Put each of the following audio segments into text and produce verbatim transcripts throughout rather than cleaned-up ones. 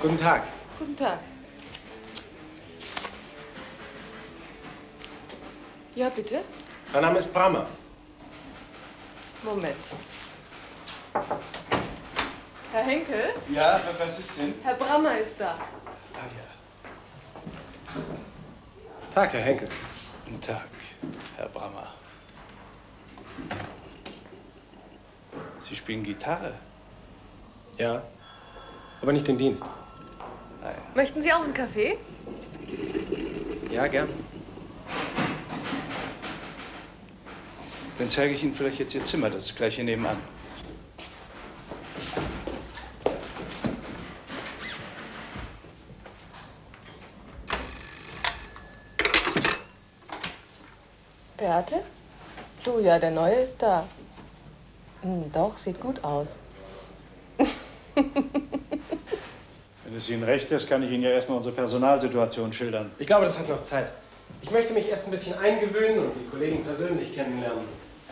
Guten Tag. Guten Tag. Ja, bitte? Mein Name ist Brammer. Moment. Herr Henkel? Ja, was ist denn? Herr Brammer ist da. Ah ja. Tag, Herr Henkel. Guten Tag, Herr Brammer. Sie spielen Gitarre? Ja, aber nicht im Dienst. Ah, ja. Möchten Sie auch einen Kaffee? Ja, gern. Dann zeige ich Ihnen vielleicht jetzt Ihr Zimmer, das ist gleich hier nebenan. Beate? Du, ja, der Neue ist da. Hm, doch, sieht gut aus. Wenn es Ihnen recht ist, kann ich Ihnen ja erstmal unsere Personalsituation schildern. Ich glaube, das hat noch Zeit. Ich möchte mich erst ein bisschen eingewöhnen und die Kollegen persönlich kennenlernen.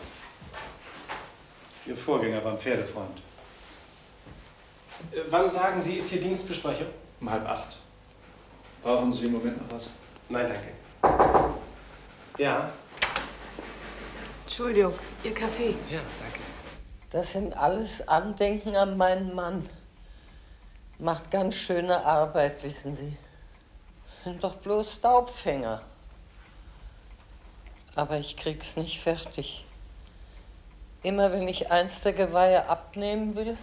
Ihr Vorgänger war ein Pferdefreund. Äh, wann sagen Sie, ist hier Dienstbesprechung? Um halb acht. Brauchen Sie im Moment noch was? Nein, danke. Ja? Entschuldigung, Ihr Kaffee. Ja, danke. Das sind alles Andenken an meinen Mann. Macht ganz schöne Arbeit, wissen Sie. Sind doch bloß Staubfänger. Aber ich krieg's nicht fertig. Immer wenn ich eins der Geweihe abnehmen will,